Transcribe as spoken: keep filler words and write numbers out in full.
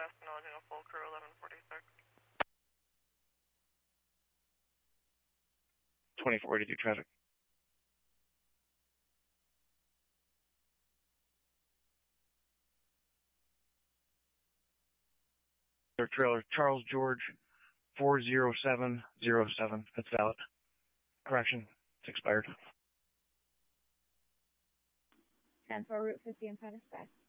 S acknowledging a full crew, eleven forty-six. twenty-four eighty-two traffic. Their trailer, Charles George, four zero seven zero seven. That's valid. Correction, it's expired. ten four Route fifty and Pettis, bye.